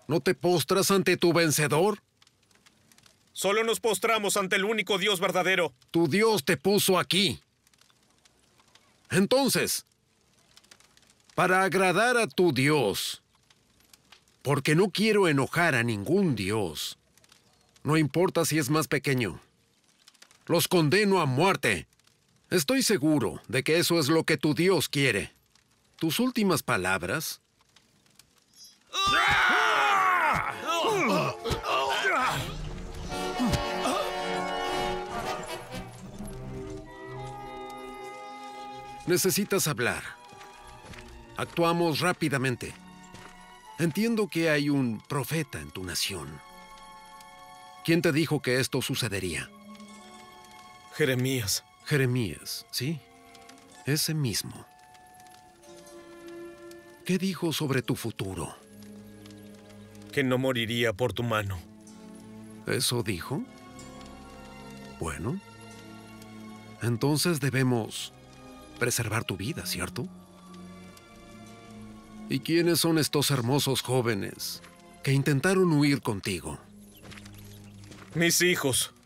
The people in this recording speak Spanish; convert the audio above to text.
¿No te postras ante tu vencedor? Solo nos postramos ante el único Dios verdadero. Tu Dios te puso aquí. Entonces, para agradar a tu Dios, porque no quiero enojar a ningún Dios, no importa si es más pequeño, los condeno a muerte. Estoy seguro de que eso es lo que tu Dios quiere. Tus últimas palabras... Necesitas hablar. Actuamos rápidamente. Entiendo que hay un profeta en tu nación. ¿Quién te dijo que esto sucedería? Jeremías. Jeremías, ¿sí? Ese mismo. ¿Qué dijo sobre tu futuro? Que no moriría por tu mano. ¿Eso dijo? Bueno. Entonces debemos preservar tu vida, ¿cierto? ¿Y quiénes son estos hermosos jóvenes que intentaron huir contigo? Mis hijos.